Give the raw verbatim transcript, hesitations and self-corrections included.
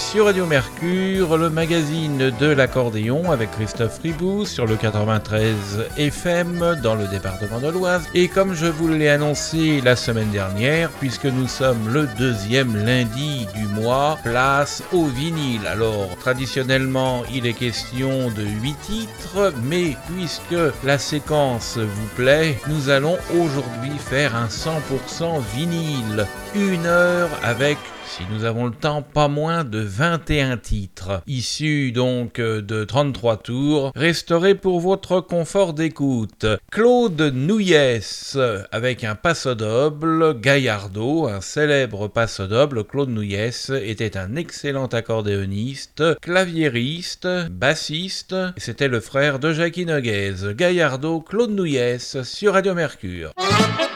sur Radio Mercure, le magazine de l'accordéon avec Christophe Ribou sur le quatre-vingt-treize F M dans le département de l'Oise. Et comme je vous l'ai annoncé la semaine dernière, puisque nous sommes le deuxième lundi du mois, place au vinyle. Alors, traditionnellement, il est question de huit titres, mais puisque la séquence vous plaît, nous allons aujourd'hui faire un cent pour cent vinyle. Une heure avec, si nous avons le temps, pas moins de vingt et un titres, issus donc de trente-trois tours, restaurés pour votre confort d'écoute. Claude Nouyès, avec un passodoble, Gaillardo, un célèbre passodoble. Claude Nouyès était un excellent accordéoniste, claviériste, bassiste, et c'était le frère de Jackie Noguez. Gaillardo, Claude Nouyès, sur Radio Mercure.